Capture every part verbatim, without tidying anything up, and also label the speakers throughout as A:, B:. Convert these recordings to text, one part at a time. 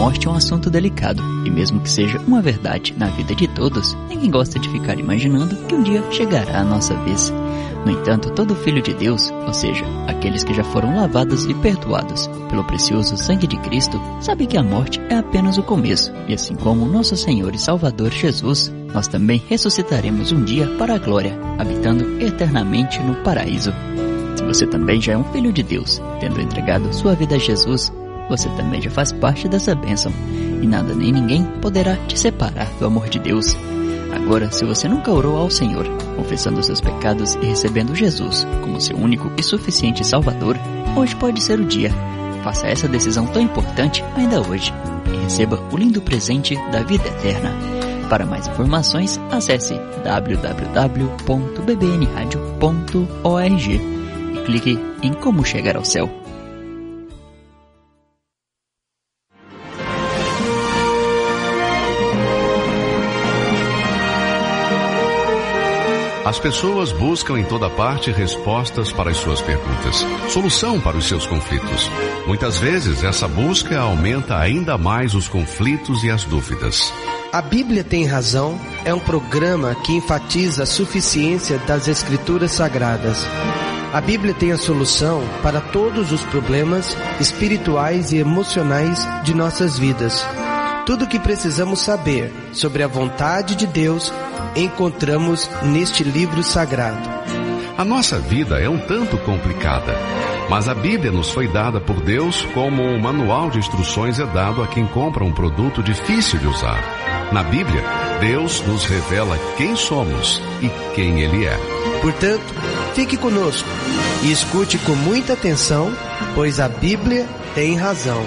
A: morte é um assunto delicado, e mesmo que seja uma verdade na vida de todos, ninguém gosta de ficar imaginando que um dia chegará a nossa vez. No entanto, todo filho de Deus, ou seja, aqueles que já foram lavados e perdoados pelo precioso sangue de Cristo, sabe que a morte é apenas o começo, e assim como o nosso Senhor e Salvador Jesus, nós também ressuscitaremos um dia para a glória, habitando eternamente no paraíso. Se você também já é um filho de Deus, tendo entregado sua vida a Jesus, você também já faz parte dessa bênção, e nada nem ninguém poderá te separar do amor de Deus. Agora, se você nunca orou ao Senhor, confessando seus pecados e recebendo Jesus como seu único e suficiente Salvador, hoje pode ser o dia. Faça essa decisão tão importante ainda hoje, e receba o lindo presente da vida eterna. Para mais informações, acesse w w w ponto b b n radio ponto org e clique em Como Chegar ao Céu.
B: As pessoas buscam em toda parte respostas para as suas perguntas, solução para os seus conflitos. Muitas vezes essa busca aumenta ainda mais os conflitos e as dúvidas.
C: A Bíblia Tem Razão é um programa que enfatiza a suficiência das Escrituras Sagradas. A Bíblia tem a solução para todos os problemas espirituais e emocionais de nossas vidas. Tudo o que precisamos saber sobre a vontade de Deus encontramos neste livro sagrado.
B: A nossa vida é um tanto complicada, mas a Bíblia nos foi dada por Deus como um manual de instruções é dado a quem compra um produto difícil de usar. Na Bíblia, Deus nos revela quem somos e quem Ele é.
C: Portanto, fique conosco e escute com muita atenção, pois a Bíblia tem razão.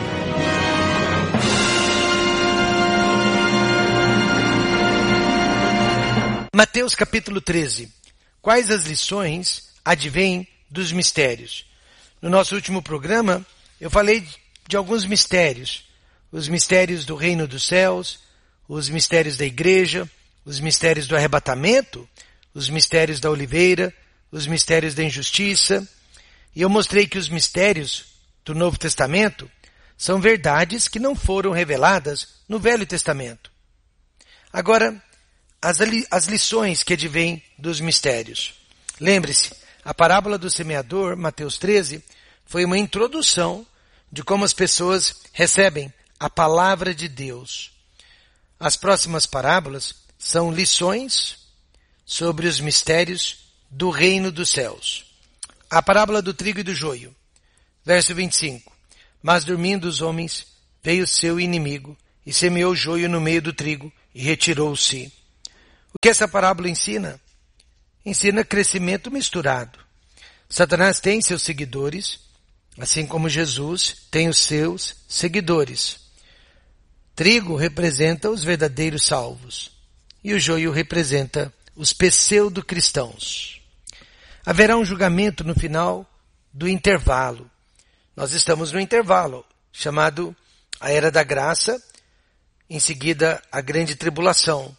C: Mateus capítulo treze. Quais as lições advêm dos mistérios? No nosso último programa, eu falei de alguns mistérios. Os mistérios do reino dos céus, os mistérios da igreja, os mistérios do arrebatamento, os mistérios da oliveira, os mistérios da injustiça. E eu mostrei que os mistérios do Novo Testamento são verdades que não foram reveladas no Velho Testamento. Agora, As, li- as lições que advêm dos mistérios. Lembre-se, a parábola do semeador, Mateus treze, foi uma introdução de como as pessoas recebem a palavra de Deus. As próximas parábolas são lições sobre os mistérios do reino dos céus. A parábola do trigo e do joio. Verso vinte e cinco. Mas dormindo os homens, veio seu inimigo e semeou joio no meio do trigo e retirou-se. O que essa parábola ensina? Ensina crescimento misturado. Satanás tem seus seguidores, assim como Jesus tem os seus seguidores. Trigo representa os verdadeiros salvos, e o joio representa os pseudo-cristãos. Haverá um julgamento no final do intervalo. Nós estamos no intervalo, chamado a Era da Graça, em seguida a Grande Tribulação.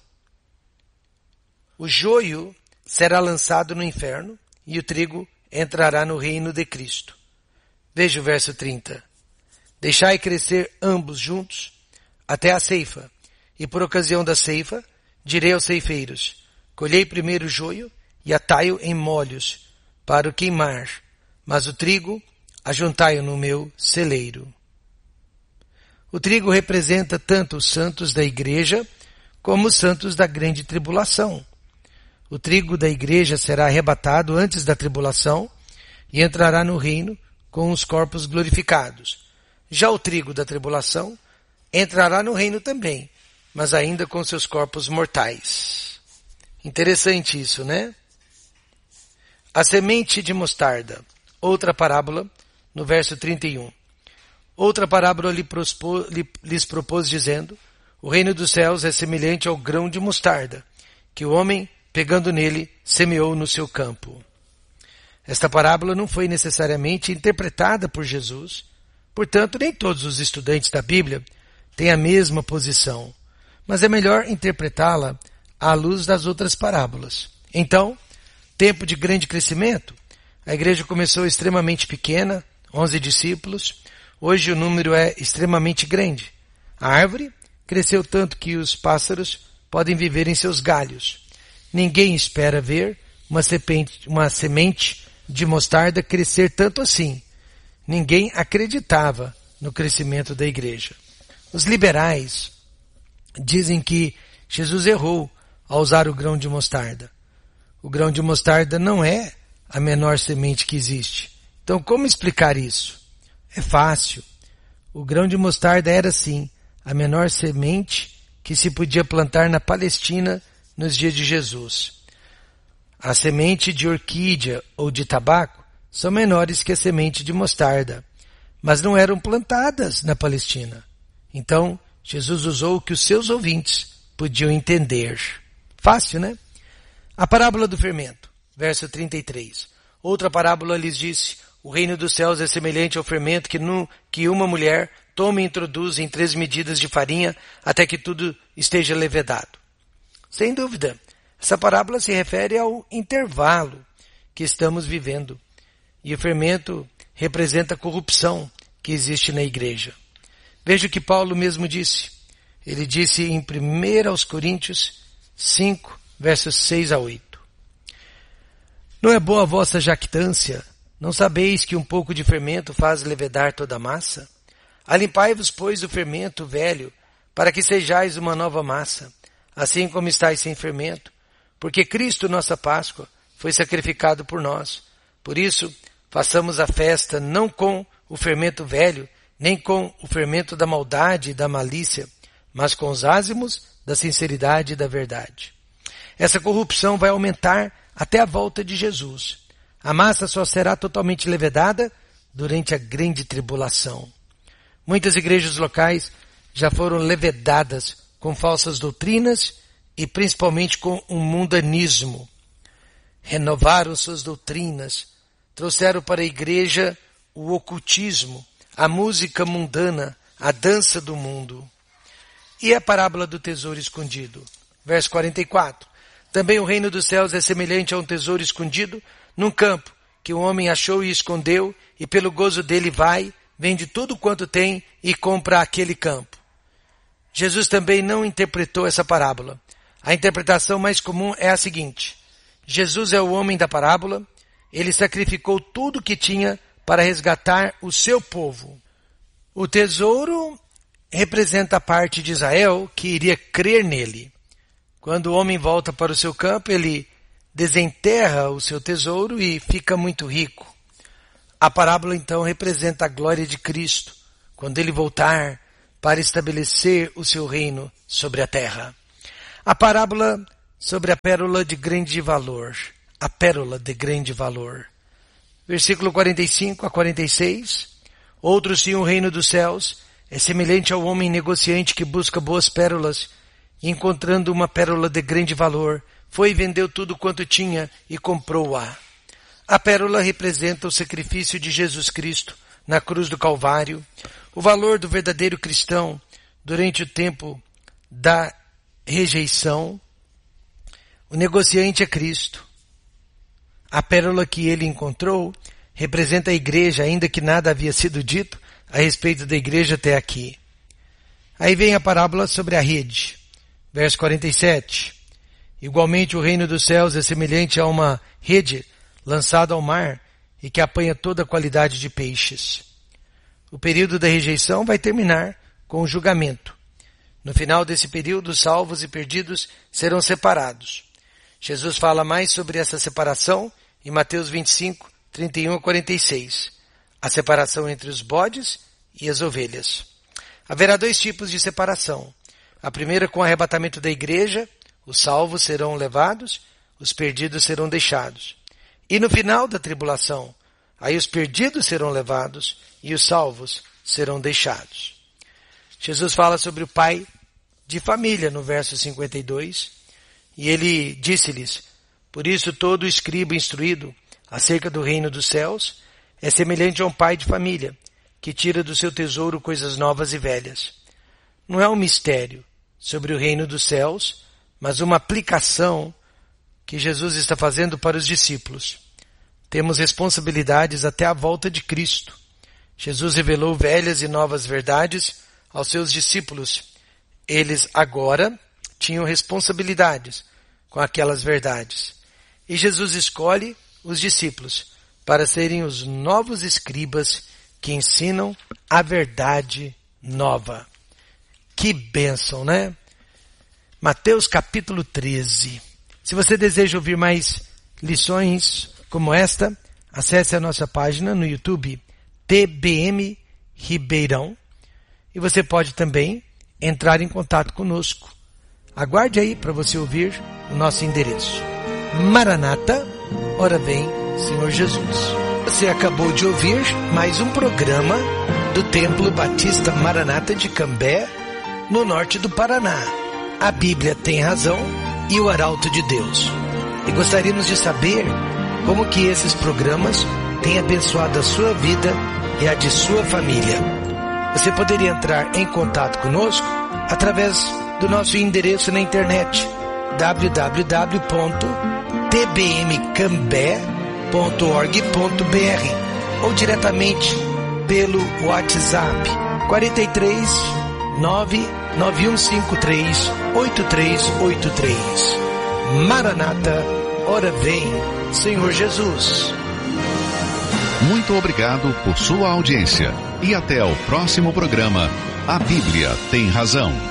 C: O joio será lançado no inferno e o trigo entrará no reino de Cristo. Veja o verso trinta. Deixai crescer ambos juntos até a ceifa, e por ocasião da ceifa direi aos ceifeiros, colhei primeiro o joio e atai-o em molhos para o queimar, mas o trigo ajuntai-o no meu celeiro. O trigo representa tanto os santos da igreja como os santos da grande tribulação. O trigo da igreja será arrebatado antes da tribulação e entrará no reino com os corpos glorificados. Já o trigo da tribulação entrará no reino também, mas ainda com seus corpos mortais. Interessante isso, né? A semente de mostarda. Outra parábola, no verso trinta e um. Outra parábola lhe prospo, lhe, lhes propôs dizendo, o reino dos céus é semelhante ao grão de mostarda, que o homem, pegando nele, semeou no seu campo. Esta parábola não foi necessariamente interpretada por Jesus, portanto, nem todos os estudantes da Bíblia têm a mesma posição, mas é melhor interpretá-la à luz das outras parábolas. Então, tempo de grande crescimento, a igreja começou extremamente pequena, onze discípulos, hoje o número é extremamente grande. A árvore cresceu tanto que os pássaros podem viver em seus galhos. Ninguém espera ver uma semente, uma semente de mostarda crescer tanto assim. Ninguém acreditava no crescimento da igreja. Os liberais dizem que Jesus errou ao usar o grão de mostarda. O grão de mostarda não é a menor semente que existe. Então, como explicar isso? É fácil. O grão de mostarda era, sim, a menor semente que se podia plantar na Palestina nos dias de Jesus. A semente de orquídea ou de tabaco são menores que a semente de mostarda, mas não eram plantadas na Palestina. Então, Jesus usou o que os seus ouvintes podiam entender. Fácil, né? A parábola do fermento, verso trinta e três. Outra parábola lhes disse: o reino dos céus é semelhante ao fermento que, no, que uma mulher toma e introduz em três medidas de farinha até que tudo esteja levedado. Sem dúvida, essa parábola se refere ao intervalo que estamos vivendo. E o fermento representa a corrupção que existe na igreja. Veja o que Paulo mesmo disse. Ele disse em primeira Coríntios cinco, versos seis a oito. Não é boa a vossa jactância? Não sabeis que um pouco de fermento faz levedar toda a massa? Alimpai-vos, pois, do fermento velho, para que sejais uma nova massa, assim como estáis sem fermento, porque Cristo, nossa Páscoa, foi sacrificado por nós. Por isso, façamos a festa não com o fermento velho, nem com o fermento da maldade e da malícia, mas com os ázimos da sinceridade e da verdade. Essa corrupção vai aumentar até a volta de Jesus. A massa só será totalmente levedada durante a grande tribulação. Muitas igrejas locais já foram levedadas com falsas doutrinas e principalmente com um mundanismo. Renovaram suas doutrinas, trouxeram para a igreja o ocultismo, a música mundana, a dança do mundo. E a parábola do tesouro escondido, verso quarenta e quatro. Também o reino dos céus é semelhante a um tesouro escondido num campo, que o homem achou e escondeu, e pelo gozo dele vai, vende tudo quanto tem e compra aquele campo. Jesus também não interpretou essa parábola. A interpretação mais comum é a seguinte: Jesus é o homem da parábola, ele sacrificou tudo o que tinha para resgatar o seu povo. O tesouro representa a parte de Israel que iria crer nele. Quando o homem volta para o seu campo, ele desenterra o seu tesouro e fica muito rico. A parábola então representa a glória de Cristo, quando ele voltar para estabelecer o seu reino sobre a terra. A parábola sobre a pérola de grande valor. A pérola de grande valor. Versículo quarenta e cinco a quarenta e seis. Outro sim, o reino dos céus é semelhante ao homem negociante que busca boas pérolas, e encontrando uma pérola de grande valor, foi e vendeu tudo quanto tinha e comprou-a. A pérola representa o sacrifício de Jesus Cristo na cruz do Calvário, o valor do verdadeiro cristão durante o tempo da rejeição. O negociante é Cristo. A pérola que ele encontrou representa a igreja, ainda que nada havia sido dito a respeito da igreja até aqui. Aí vem a parábola sobre a rede. Verso quarenta e sete. Igualmente o reino dos céus é semelhante a uma rede lançada ao mar e que apanha toda a qualidade de peixes. O período da rejeição vai terminar com o julgamento. No final desse período, os salvos e perdidos serão separados. Jesus fala mais sobre essa separação em Mateus vinte e cinco, trinta e um a quarenta e seis. A separação entre os bodes e as ovelhas. Haverá dois tipos de separação. A primeira com o arrebatamento da igreja, os salvos serão levados, os perdidos serão deixados. E no final da tribulação, aí os perdidos serão levados e os salvos serão deixados. Jesus fala sobre o pai de família no verso cinquenta e dois, e ele disse-lhes: por isso todo escriba instruído acerca do reino dos céus é semelhante a um pai de família, que tira do seu tesouro coisas novas e velhas. Não é um mistério sobre o reino dos céus, mas uma aplicação que Jesus está fazendo para os discípulos. Temos responsabilidades até a volta de Cristo. Jesus revelou velhas e novas verdades aos seus discípulos. Eles agora tinham responsabilidades com aquelas verdades. E Jesus escolhe os discípulos para serem os novos escribas que ensinam a verdade nova. Que bênção, né? Mateus capítulo treze. Se você deseja ouvir mais lições como esta, acesse a nossa página no YouTube, T B M Ribeirão, e você pode também entrar em contato conosco. Aguarde aí para você ouvir o nosso endereço. Maranata, ora vem, Senhor Jesus. Você acabou de ouvir mais um programa do Templo Batista Maranata de Cambé, no norte do Paraná. A Bíblia tem razão e o Arauto de Deus. E gostaríamos de saber como que esses programas têm abençoado a sua vida e a de sua família. Você poderia entrar em contato conosco através do nosso endereço na internet, w w w ponto t b m cambé ponto org ponto b r, ou diretamente pelo WhatsApp quatro três nove nove um cinco três oito três oito três. Maranata, ora vem, Senhor Jesus.
B: Muito obrigado por sua audiência e até o próximo programa. A Bíblia tem razão.